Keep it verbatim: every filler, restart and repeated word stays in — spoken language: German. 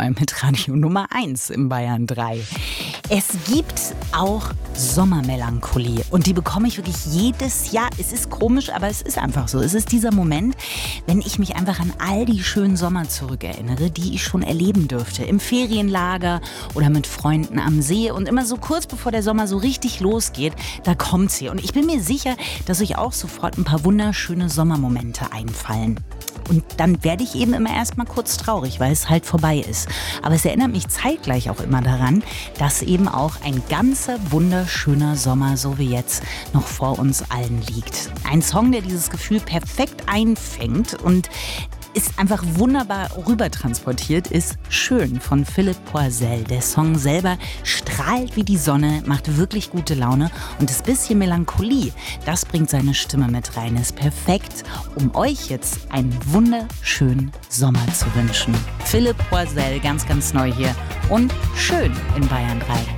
mal mit Radio Nummer eins im Bayern drei. Es gibt auch Sommermelancholie und die bekomme ich wirklich jedes Jahr. Es ist komisch, aber es ist einfach so. Es ist dieser Moment, wenn ich mich einfach an all die schönen Sommer zurückerinnere, die ich schon erleben dürfte. Im Ferienlager oder mit Freunden am See. Und immer so kurz bevor der Sommer so richtig losgeht, da kommt sie. Und ich bin mir sicher, dass euch auch sofort ein paar wunderschöne Sommermomente einfallen. Und dann werde ich eben immer erst mal kurz traurig, weil es halt vorbei ist. Aber es erinnert mich zeitgleich auch immer daran, dass eben auch ein ganzer wunderschöner Sommer, so wie jetzt, noch vor uns allen liegt. Ein Song, der dieses Gefühl perfekt einfängt und ist einfach wunderbar rübertransportiert, ist Schön von Philipp Poisel. Der Song selber strahlt wie die Sonne, macht wirklich gute Laune und das bisschen Melancholie, das bringt seine Stimme mit rein. Ist perfekt, um euch jetzt einen wunderschönen Sommer zu wünschen. Philipp Poisel, ganz, ganz neu hier und Schön in Bayern drei.